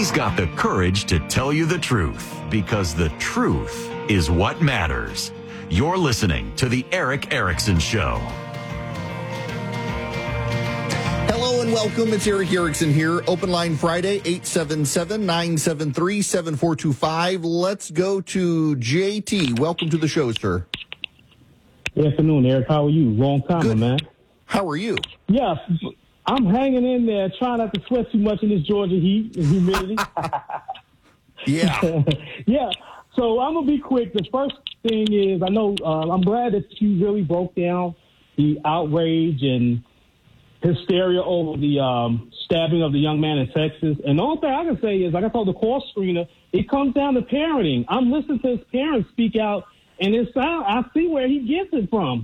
He's got the courage to tell you the truth, because the truth is what matters. You're listening to The Erick Erickson Show. Hello and welcome. It's Erick Erickson here. Open Line Friday, 877-973-7425. Let's go to JT. Welcome to the show, sir. Good afternoon, Eric. How are you? Long time, Good. man. How are you? Yeah, I'm hanging in there, trying not to sweat too much in this Georgia heat and humidity. Yeah. Yeah. So I'm going to be quick. The first thing is, I know I'm glad that you really broke down the outrage and hysteria over the stabbing of the young man in Texas. And the only thing I can say is, like I told the call screener, it comes down to parenting. I'm listening to his parents speak out, and I see where he gets it from.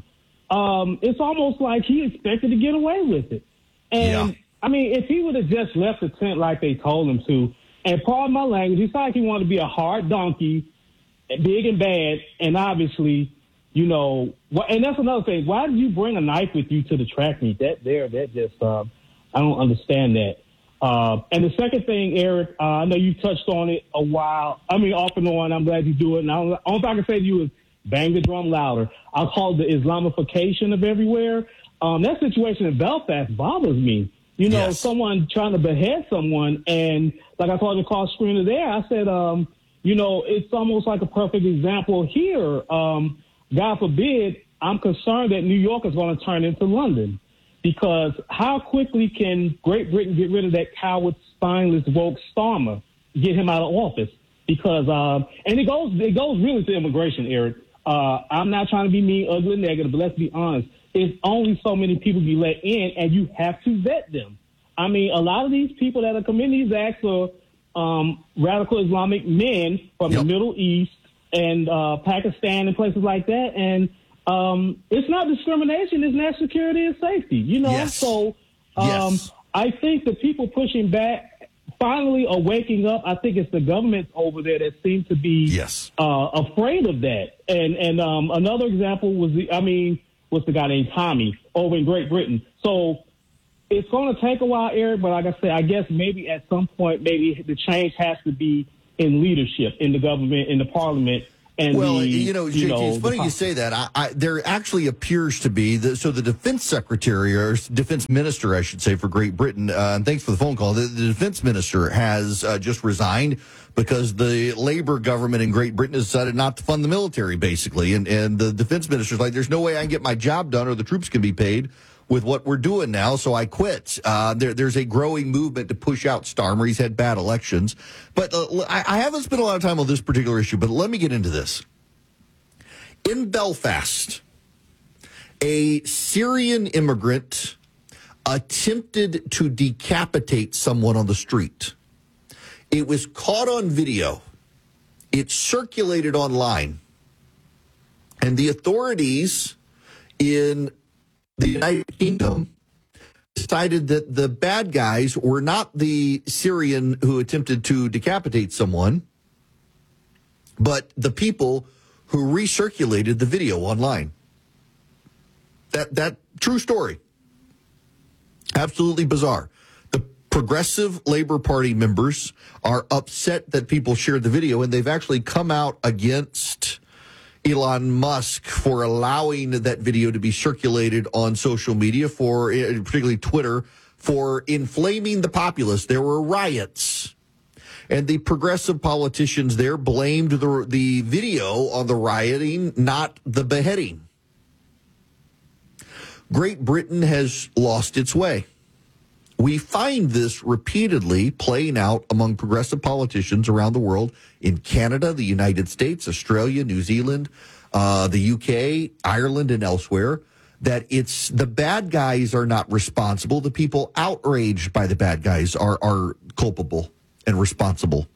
It's almost like he expected to get away with it. And, Yeah. I mean, if he would have just left the tent like they told him to, and pardon my language, it's like he wanted to be a hard donkey, big and bad, and obviously, you know, and that's another thing. Why did you bring a knife with you to the track meet? I don't understand that. And the second thing, Eric, I know you touched on it off and on. I'm glad you do it. And all I can say to you is bang the drum louder. I'll call it the Islamification of everywhere. That situation in Belfast bothers me. You know, Yes. someone trying to behead someone, and like I told the call screener there, I said, you know, it's almost like a perfect example here. God forbid, I'm concerned that New York is going to turn into London, because how quickly can Great Britain get rid of that coward, spineless, woke Starmer, get him out of office? Because and it goes really to immigration, Eric. I'm not trying to be mean, ugly, and negative, but let's be honest. It's only so many people be let in, and you have to vet them. I mean, a lot of these people that are committing these acts are radical Islamic men from the Middle East and Pakistan and places like that. And it's not discrimination. It's national security and safety, you know? Yes. So Yes. I think the people pushing back finally are waking up. I think it's the governments over there that seem to be afraid of that. And another example was the guy named Tommy over in Great Britain. So it's going to take a while, Eric, but like I said, I guess maybe at some point, maybe the change has to be in leadership, in the government, in the parliament. And JT, it's funny you say that. There actually appears to be, the defense secretary, or defense minister, I should say, for Great Britain, and thanks for the phone call, the defense minister has just resigned because the Labour government in Great Britain has decided not to fund the military, basically. And the defense minister's like, there's no way I can get my job done or the troops can be paid with what we're doing now, so I quit. There's a growing movement to push out Starmer. He's had bad elections. But I haven't spent a lot of time on this particular issue, but let me get into this. In Belfast, a Syrian immigrant attempted to decapitate someone on the street. It was caught on video. It circulated online. And the authorities in the United Kingdom decided that the bad guys were not the Syrian who attempted to decapitate someone, but the people who recirculated the video online. That true story. Absolutely bizarre. The Progressive Labour Party members are upset that people shared the video, and they've actually come out against Elon Musk for allowing that video to be circulated on social media, for particularly Twitter, for inflaming the populace. There were riots, and the progressive politicians there blamed the video on the rioting, not the beheading. Great Britain has lost its way. We find this repeatedly playing out among progressive politicians around the world, in Canada, the United States, Australia, New Zealand, the UK, Ireland, and elsewhere, that it's the bad guys are not responsible. The people outraged by the bad guys are culpable and responsible.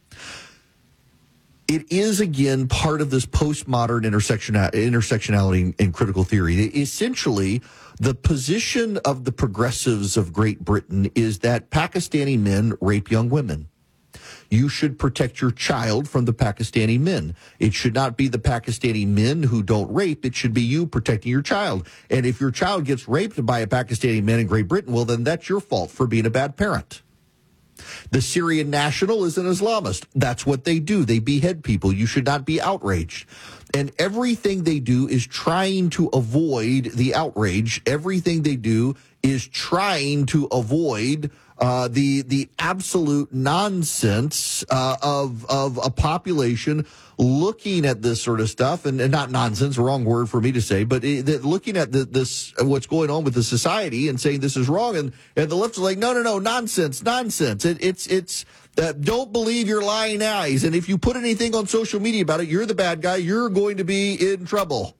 It is, again, part of this postmodern intersectionality and critical theory. Essentially, the position of the progressives of Great Britain is that Pakistani men rape young women. You should protect your child from the Pakistani men. It should not be the Pakistani men who don't rape. It should be you protecting your child. And if your child gets raped by a Pakistani man in Great Britain, well, then that's your fault for being a bad parent. The Syrian National is an Islamist. That's what they do. They behead people. You should not be outraged. And everything they do is trying to avoid the outrage. Everything they do is trying to avoid the absolute nonsense of a population looking at this sort of stuff, and not nonsense, wrong word for me to say, but looking at this what's going on with the society and saying this is wrong, and the left is like, no, nonsense. It's don't believe your lying eyes, and if you put anything on social media about it, you're the bad guy. You're going to be in trouble.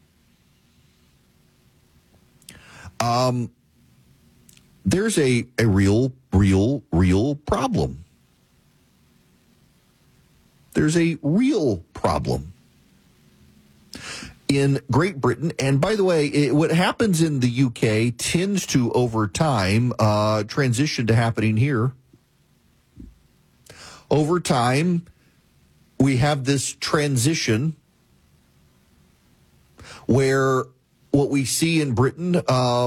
There's a real problem. There's a real problem in Great Britain. And by the way, what happens in the UK tends to, over time, transition to happening here. Over time, we have this transition where what we see in Britain,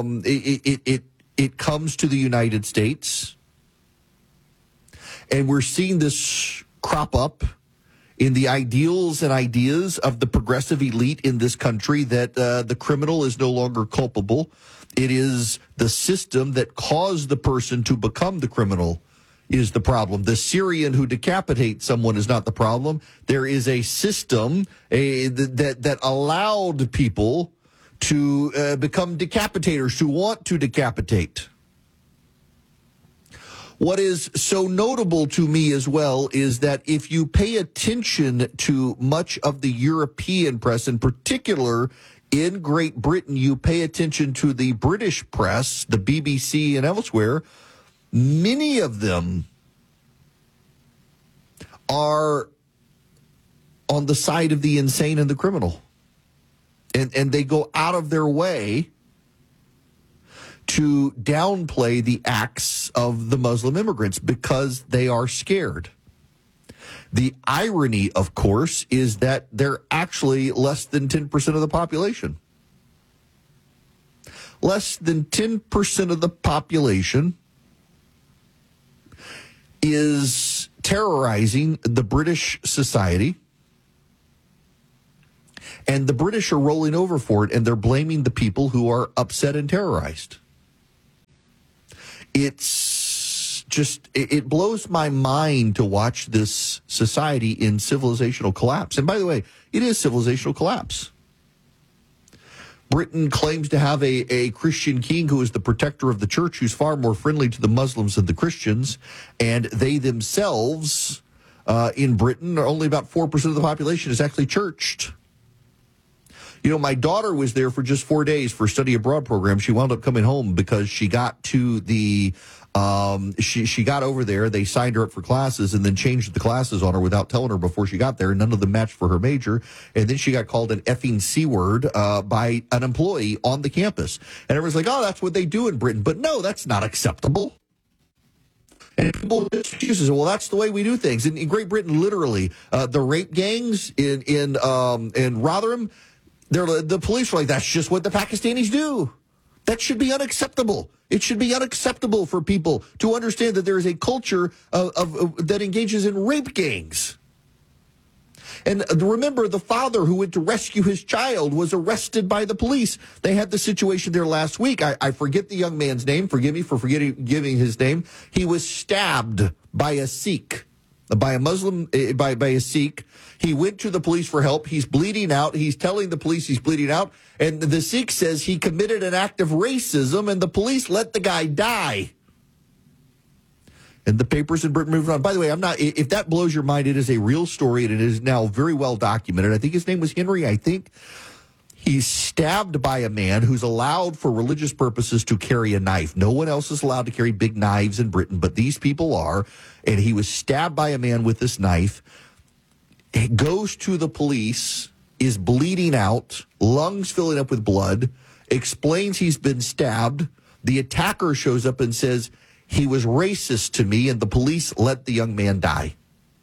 it comes to the United States. And we're seeing this crop up in the ideals and ideas of the progressive elite in this country, that the criminal is no longer culpable. It is the system that caused the person to become the criminal is the problem. The Syrian who decapitates someone is not the problem. There is a system that allowed people to become decapitators, to want to decapitate. What is so notable to me as well is that if you pay attention to much of the European press, in particular in Great Britain, you pay attention to the British press, the BBC and elsewhere, many of them are on the side of the insane and the criminal. And they go out of their way to downplay the acts of the Muslim immigrants because they are scared. The irony, of course, is that they're actually less than 10% of the population. Less than 10% of the population is terrorizing the British society. And the British are rolling over for it, and they're blaming the people who are upset and terrorized. It's just, it blows my mind to watch this society in civilizational collapse. And by the way, it is civilizational collapse. Britain claims to have a Christian king who is the protector of the church, who's far more friendly to the Muslims than the Christians, and they themselves in Britain are only about 4% of the population is actually churched. You know, my daughter was there for just 4 days for a study abroad program. She wound up coming home because she got to the, she got over there. They signed her up for classes and then changed the classes on her without telling her before she got there. None of them matched for her major. And then she got called an effing C word by an employee on the campus. And everyone's like, oh, that's what they do in Britain. But no, that's not acceptable. And people excuses, well, that's the way we do things. In Great Britain, literally, the rape gangs in Rotherham, the police were like, that's just what the Pakistanis do. That should be unacceptable. It should be unacceptable for people to understand that there is a culture of that engages in rape gangs. And remember, the father who went to rescue his child was arrested by the police. They had the situation there last week. I forget the young man's name. Forgive me for giving his name. He was stabbed by a Sikh, by a Muslim, by a Sikh. He went to the police for help. He's bleeding out. He's telling the police he's bleeding out. And the Sikh says he committed an act of racism, and the police let the guy die. And the papers in Britain moved on. By the way, if that blows your mind, it is a real story, and it is now very well documented. I think his name was Henry, He's stabbed by a man who's allowed for religious purposes to carry a knife. No one else is allowed to carry big knives in Britain, but these people are. And he was stabbed by a man with this knife. He goes to the police, is bleeding out, lungs filling up with blood, explains he's been stabbed. The attacker shows up and says, he was racist to me, and the police let the young man die.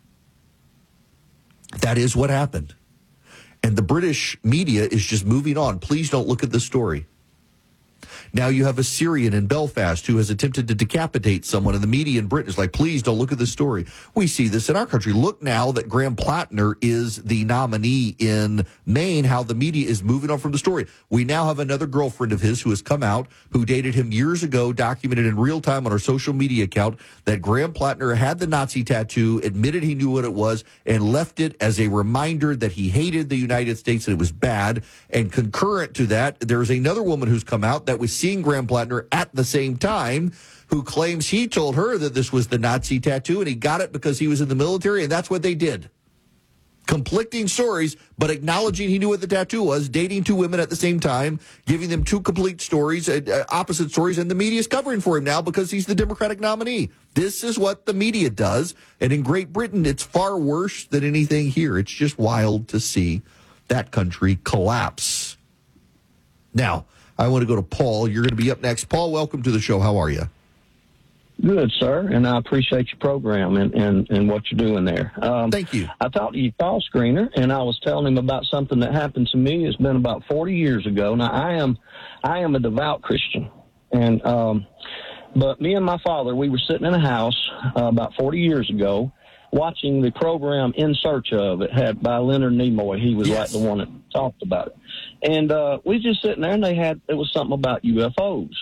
That is what happened. And the British media is just moving on. Please don't look at this story. Now you have a Syrian in Belfast who has attempted to decapitate someone, and the media in Britain is like, please don't look at this story. We see this in our country. Look now that Graham Plattner is the nominee in Maine, how the media is moving on from the story. We now have another girlfriend of his who has come out, who dated him years ago, documented in real time on her social media account that Graham Plattner had the Nazi tattoo, admitted he knew what it was, and left it as a reminder that he hated the United States and it was bad. And concurrent to that, there's another woman who's come out that was seeing Graham Plattner at the same time, who claims he told her that this was the Nazi tattoo and he got it because he was in the military, and that's what they did. Conflicting stories, but acknowledging he knew what the tattoo was, dating two women at the same time, giving them two complete stories, opposite stories, and the media's covering for him now because he's the Democratic nominee. This is what the media does, and in Great Britain, it's far worse than anything here. It's just wild to see that country collapse. Now, I want to go to Paul. You're going to be up next. Paul, welcome to the show. How are you? Good, sir, and I appreciate your program and what you're doing there. Thank you. I talked to your call screener, and I was telling him about something that happened to me. It's been about 40 years ago. Now, I am a devout Christian, and but me and my father, we were sitting in a house about 40 years ago watching the program In Search Of. It had by Leonard Nimoy. He was like the one that talked about it. And we was just sitting there, and it was something about UFOs.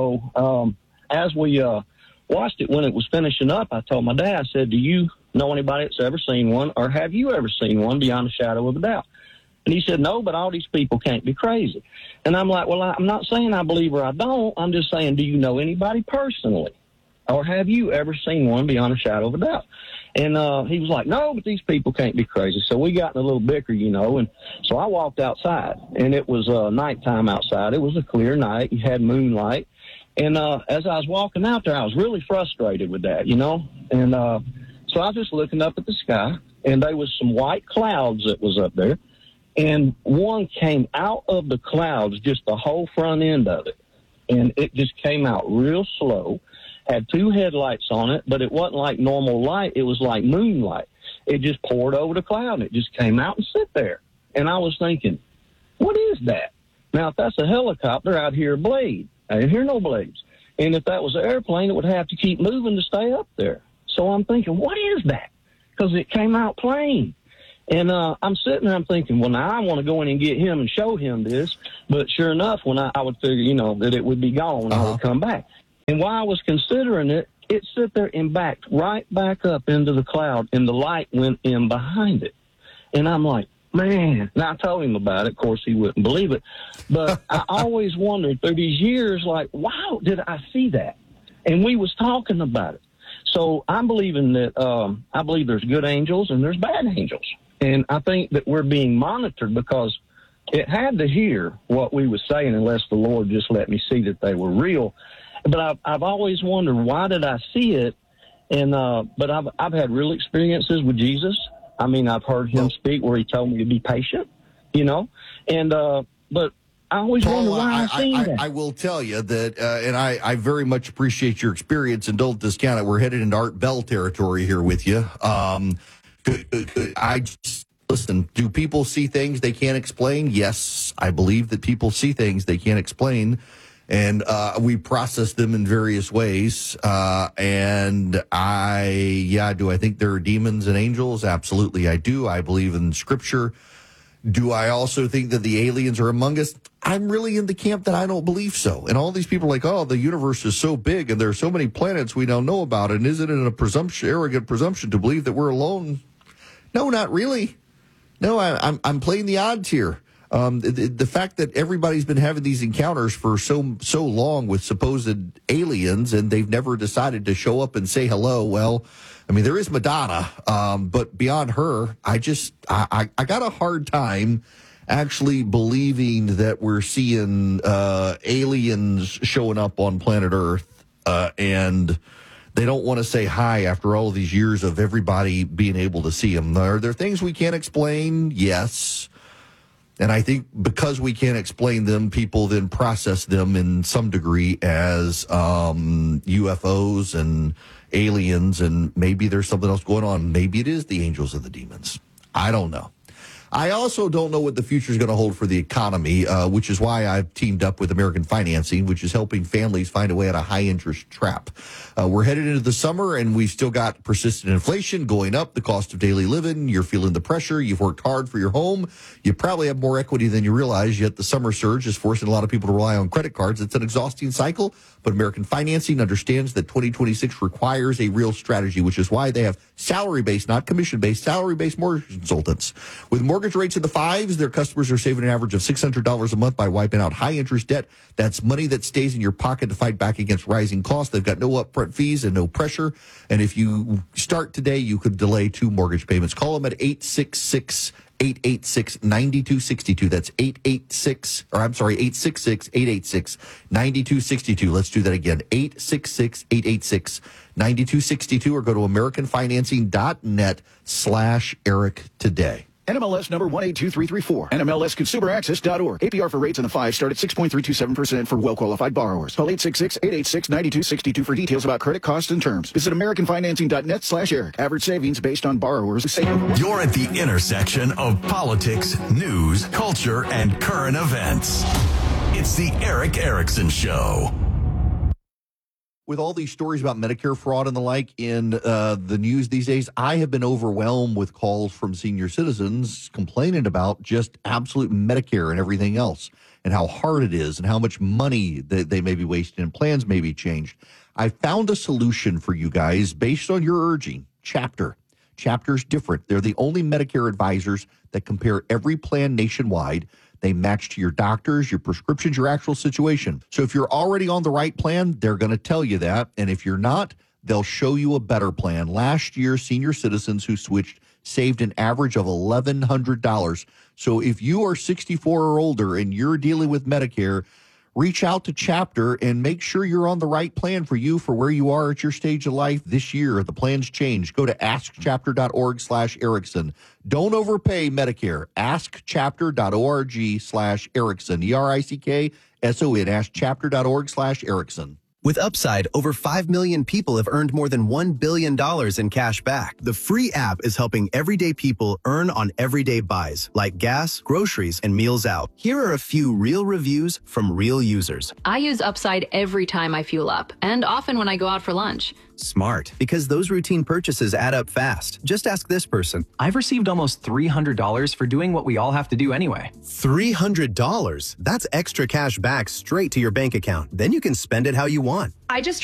So as we watched it, when it was finishing up, I told my dad, I said, do you know anybody that's ever seen one, or have you ever seen one beyond a shadow of a doubt? And he said, no, but all these people can't be crazy. And I'm like, well, I'm not saying I believe or I don't. I'm just saying, do you know anybody personally, or have you ever seen one beyond a shadow of a doubt? And he was like, no, but these people can't be crazy. So we got in a little bicker, and so I walked outside, and it was nighttime outside. It was a clear night. You had moonlight. And as I was walking out there, I was really frustrated with that, And so I was just looking up at the sky, and there was some white clouds that was up there. And one came out of the clouds, just the whole front end of it. And it just came out real slow, had two headlights on it, but it wasn't like normal light. It was like moonlight. It just poured over the cloud, and it just came out and sit there. And I was thinking, what is that? Now, if that's a helicopter, I'd hear a blade. I didn't hear no blades. And if that was an airplane, it would have to keep moving to stay up there. So I'm thinking, what is that? Because it came out plain. And I'm sitting there, I'm thinking, well, now I want to go in and get him and show him this. But sure enough, when I would figure, that it would be gone when I would come back. And while I was considering it, it sit there and backed right back up into the cloud, and the light went in behind it. And I'm like, man. Now, I told him about it. Of course, he wouldn't believe it. But I always wondered through these years, like, wow, did I see that? And we was talking about it. So I'm believing that I believe there's good angels and there's bad angels. And I think that we're being monitored because it had to hear what we was saying unless the Lord just let me see that they were real. But I've always wondered, why did I see it? And but I've had real experiences with Jesus. I mean, I've heard him speak where he told me to be patient, and but I always wonder why I seen that. I will tell you that, and I very much appreciate your experience, and don't discount it. We're headed into Art Bell territory here with you. Listen, do people see things they can't explain? Yes, I believe that people see things they can't explain. And we process them in various ways. And do I think there are demons and angels? Absolutely, I do. I believe in Scripture. Do I also think that the aliens are among us? I'm really in the camp that I don't believe so. And all these people are like, oh, the universe is so big and there are so many planets we don't know about. And isn't it arrogant presumption to believe that we're alone? No, not really. No, I'm playing the odds here. The fact that everybody's been having these encounters for so long with supposed aliens and they've never decided to show up and say hello. Well, I mean, there is Madonna, but beyond her, I got a hard time actually believing that we're seeing aliens showing up on planet Earth, and they don't want to say hi after all of these years of everybody being able to see them. Are there things we can't explain? Yes. And I think because we can't explain them, people then process them in some degree as UFOs and aliens, and maybe there's something else going on. Maybe it is the angels and the demons. I don't know. I also don't know what the future is going to hold for the economy, which is why I've teamed up with American Financing, which is helping families find a way out of high-interest trap. We're headed into the summer, and we've still got persistent inflation going up, the cost of daily living. You're feeling the pressure. You've worked hard for your home. You probably have more equity than you realize, yet the summer surge is forcing a lot of people to rely on credit cards. It's an exhausting cycle, but American Financing understands that 2026 requires a real strategy, which is why they have salary-based, not commission-based, salary-based mortgage consultants. With mortgage rates in the fives, their customers are saving an average of $600 a month by wiping out high-interest debt. That's money that stays in your pocket to fight back against rising costs. They've got no upfront fees and no pressure. And if you start today, you could delay 2 mortgage payments. Call them at 866-886-9262. That's 866-886-9262. Let's do that again. 866-886-9262, or go to AmericanFinancing.net/Eric today. NMLS number 182334. NMLSConsumerAccess.org. APR for rates in the 5 start at 6.327% for well-qualified borrowers. Call 866-886-9262 for details about credit costs and terms. Visit AmericanFinancing.net/Eric. Average savings based on borrowers who save. You're at the intersection of politics, news, culture, and current events. It's the Eric Erickson Show. With all these stories about Medicare fraud and the like in the news these days, I have been overwhelmed with calls from senior citizens complaining about just absolute Medicare and everything else, and how hard it is and how much money they may be wasting and plans may be changed. I found a solution for you guys based on your urging. Chapter. Chapter's different. They're the only Medicare advisors that compare every plan nationwide. They match to your doctors, your prescriptions, your actual situation. So if you're already on the right plan, they're going to tell you that. And if you're not, they'll show you a better plan. Last year, senior citizens who switched saved an average of $1,100. So if you are 64 or older and you're dealing with Medicare, reach out to Chapter and make sure you're on the right plan for you for where you are at your stage of life this year. The plans change. Go to askchapter.org/Erickson. Don't overpay Medicare. Askchapter.org/Erickson. ERICKSON. Askchapter.org/Erickson. With Upside, over 5 million people have earned more than $1 billion in cash back. The free app is helping everyday people earn on everyday buys, like gas, groceries, and meals out. Here are a few real reviews from real users. I use Upside every time I fuel up, and often when I go out for lunch. Smart, because those routine purchases add up fast. Just ask this person. I've received almost $300 for doing what we all have to do anyway. $300? That's extra cash back straight to your bank account. Then you can spend it how you want. I just